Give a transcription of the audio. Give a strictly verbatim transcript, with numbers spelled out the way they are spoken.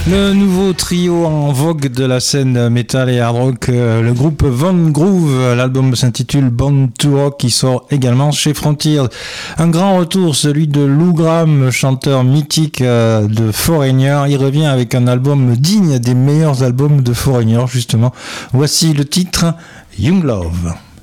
Le nouveau trio en vogue de la scène metal et hard rock, euh, le groupe Von Groove. L'album s'intitule Born to Rock, qui sort également chez Frontier. Un grand retour, celui de Lou Gramm, chanteur mythique euh, de Foreigner. Il revient avec un album digne des meilleurs albums de Foreigner, justement. Voici le titre Young Love.